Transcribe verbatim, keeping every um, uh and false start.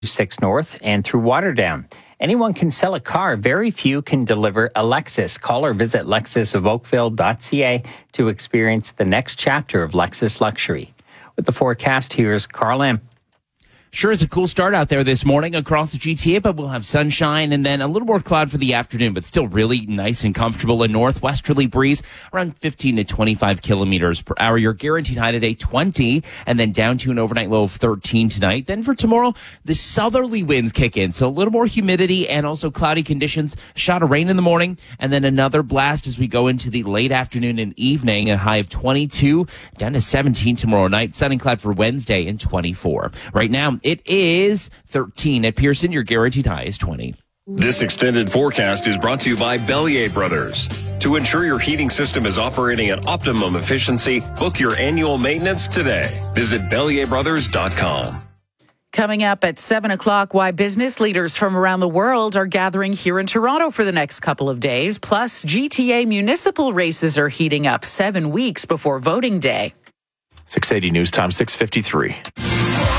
six North and through Waterdown. Anyone can sell a car. Very few can deliver a Lexus. Call or visit lexus of oakville dot c a to experience the next chapter of Lexus luxury. With the forecast, here's Carl M. Sure is a cool start out there this morning across the G T A, but we'll have sunshine and then a little more cloud for the afternoon, but still really nice and comfortable. A northwesterly breeze around fifteen to twenty-five kilometers per hour. Your guaranteed high today, twenty, and then down to an overnight low of thirteen tonight. Then for tomorrow, the southerly winds kick in, so a little more humidity and also cloudy conditions. Shot of rain in the morning, and then another blast as we go into the late afternoon and evening. A high of twenty-two, down to seventeen tomorrow night. Sun and cloud for Wednesday and twenty-four. Right now, it is thirteen at Pearson. Your guaranteed high is twenty. This extended forecast is brought to you by Bellier Brothers. To ensure your heating system is operating at optimum efficiency, book your annual maintenance today. Visit bellier brothers dot com. Coming up at seven o'clock, why business leaders from around the world are gathering here in Toronto for the next couple of days. Plus, G T A municipal races are heating up seven weeks before voting day. six eighty News Time, six fifty-three.